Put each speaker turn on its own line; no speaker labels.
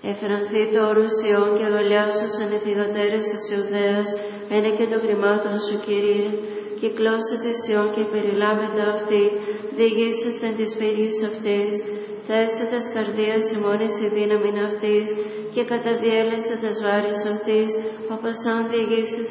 Εφερανθεί το όρους Ιών και αγαλιάσουσαν οι θυγατέρες της Ιουδαίας, ένα και των χρημάτων σου, Κύριε. Κυκλώσετε Ιών και περιλάβετε αυτή, διηγήσαστε της φυγής αυτής. Θέστε τας καρδίας ημών εις η δύναμη αυτής και καταδιέλεστε τας βάρης αυτής, όπως αν διηγήσεις